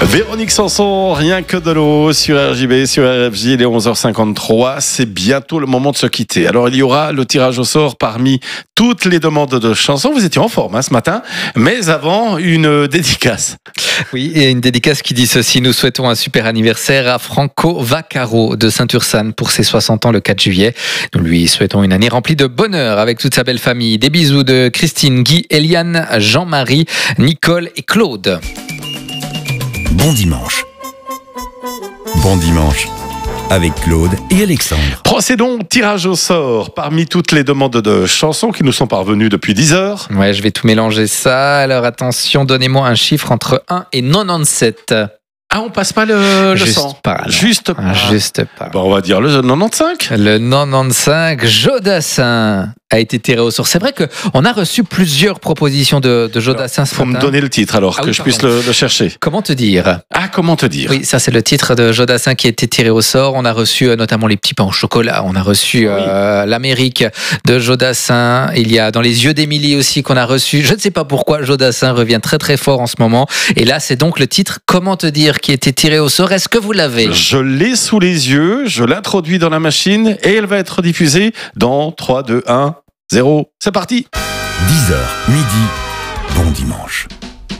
Véronique Sanson, rien que de l'eau sur RJB, sur RFJ, il est 11h53, c'est bientôt le moment de se quitter. Alors il y aura le tirage au sort parmi toutes les demandes de chansons. Vous étiez en forme ce matin, mais avant une dédicace. Oui, et une dédicace qui dit ceci: nous souhaitons un super anniversaire à Franco Vaccaro de Saint-Ursanne pour ses 60 ans le 4 juillet. Nous lui souhaitons une année remplie de bonheur avec toute sa belle famille. Des bisous de Christine, Guy, Eliane, Jean-Marie, Nicole et Claude. Bon dimanche. Bon dimanche avec Claude et Alexandre. Procédons au tirage au sort parmi toutes les demandes de chansons qui nous sont parvenues depuis 10 heures. Ouais, je vais tout mélanger ça. Alors attention, donnez-moi un chiffre entre 1 et 97. Ah, on passe pas le Juste 100. pas. Non. Juste pas. Juste pas. Bon, on va dire le 95. Le 95, Jodassin a été tiré au sort. C'est vrai qu'on a reçu plusieurs propositions de Jodassin ce Faut me matin. donner le titre alors que oui, je puisse pardon. le chercher. Comment te dire? Ah, comment te dire? Oui, ça c'est le titre de Jodassin qui a été tiré au sort. On a reçu notamment les petits pains au chocolat. On a reçu l'Amérique de Jodassin. Il y a Dans les yeux d'Émilie aussi qu'on a reçu. Je ne sais pas pourquoi Jodassin revient très très fort en ce moment. Et là, c'est donc le titre Comment te dire qui a été tiré au sort. Est-ce que vous l'avez? Je l'ai sous les yeux, je l'introduis dans la machine et elle va être diffusée dans 3, 2, 1, 0. C'est parti. 10h, midi, bon dimanche.